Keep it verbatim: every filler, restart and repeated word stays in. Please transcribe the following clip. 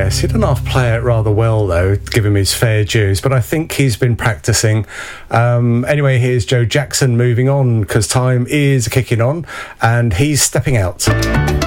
guess. He didn't half play it rather well, though, give him his fair dues, but I think he's been practicing. Um, anyway, here's Joe Jackson moving on, because time is kicking on, and he's stepping out.